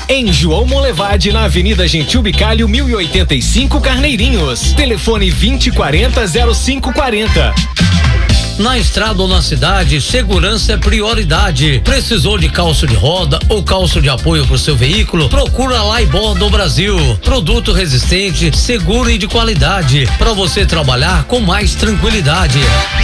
Em João Monlevade, na Avenida Gentil Bicalho, 1085 Carneirinhos. Telefone 2040-0540. Na estrada ou na cidade, segurança é prioridade. Precisou de calço de roda ou calço de apoio para o seu veículo? Procura Laibordo Brasil. Produto resistente, seguro e de qualidade, para você trabalhar com mais tranquilidade.